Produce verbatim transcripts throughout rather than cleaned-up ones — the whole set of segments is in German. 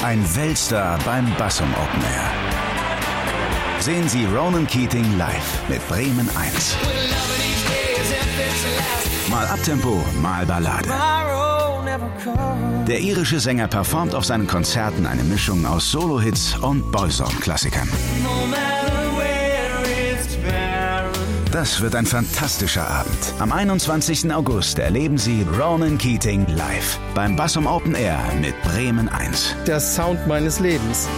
Ein Weltstar beim Bassum Open Air. Sehen Sie Ronan Keating live mit Bremen eins. Mal Abtempo, mal Ballade. Der irische Sänger performt auf seinen Konzerten eine Mischung aus Solo-Hits und Boyzone-Klassikern. Das wird ein fantastischer Abend. Am einundzwanzigsten August erleben Sie Ronan Keating live beim Bassum Open Air mit Bremen eins. Der Sound meines Lebens.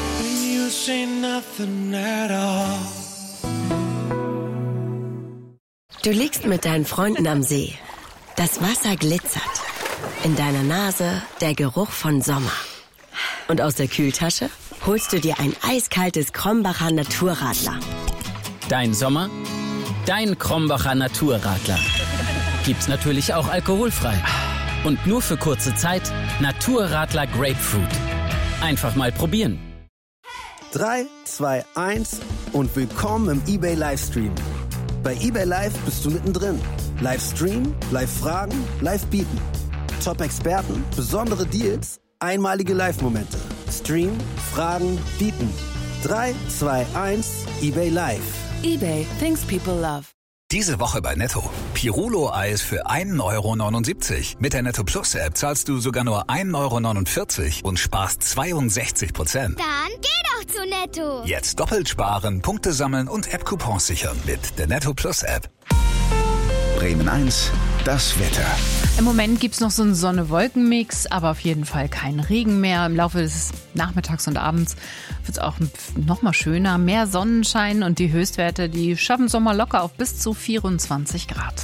Du liegst mit deinen Freunden am See. Das Wasser glitzert. In deiner Nase der Geruch von Sommer. Und aus der Kühltasche holst du dir ein eiskaltes Krombacher Naturradler. Dein Sommer? Dein Krombacher Naturradler. Gibt's natürlich auch alkoholfrei. Und nur für kurze Zeit Naturradler Grapefruit. Einfach mal probieren. drei, zwei, eins und willkommen im eBay Livestream. Bei eBay Live bist du mittendrin. Livestream, Live-Fragen, Live-Bieten. Top-Experten, besondere Deals, einmalige Live-Momente. Stream, Fragen, Bieten. drei, zwei, eins, eBay Live. eBay, things people love. Diese Woche bei Netto. Pirolo-Eis für ein Euro neunundsiebzig. Mit der Netto Plus App zahlst du sogar nur ein Euro neunundvierzig und sparst zweiundsechzig Prozent. Dann geh doch zu Netto. Jetzt doppelt sparen, Punkte sammeln und App-Coupons sichern mit der Netto Plus App. Bremen eins, das Wetter. Im Moment gibt es noch so einen Sonne-Wolken-Mix, aber auf jeden Fall kein Regen mehr. Im Laufe des Nachmittags und Abends wird es auch noch mal schöner. Mehr Sonnenschein und die Höchstwerte, die schaffen es Sommer locker auf bis zu vierundzwanzig Grad.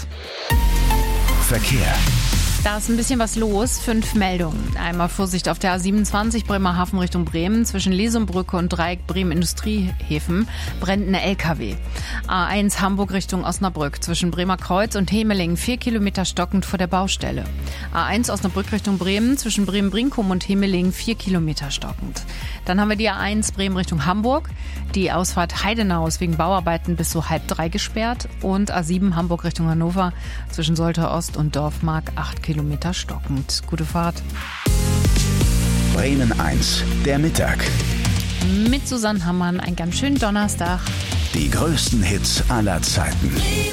Verkehr. Da ist ein bisschen was los. Fünf Meldungen. Einmal Vorsicht auf der A siebenundzwanzig Bremerhaven Richtung Bremen. Zwischen Lesumbrücke und Dreieck Bremen Industriehäfen brennt eine L K W. A eins Hamburg Richtung Osnabrück. Zwischen Bremer Kreuz und Hemelingen vier Kilometer stockend vor der Baustelle. A eins Osnabrück Richtung Bremen. Zwischen Bremen-Brinkum und Hemelingen vier Kilometer stockend. Dann haben wir die A eins Bremen Richtung Hamburg. Die Ausfahrt Heidenau ist wegen Bauarbeiten bis so halb drei gesperrt. Und A sieben Hamburg Richtung Hannover. Zwischen Soltau Ost und Dorfmark acht Kilometer stockend. Gute Fahrt. Bremen eins, der Mittag. Mit Susanne Hammann, einen ganz schönen Donnerstag. Die größten Hits aller Zeiten.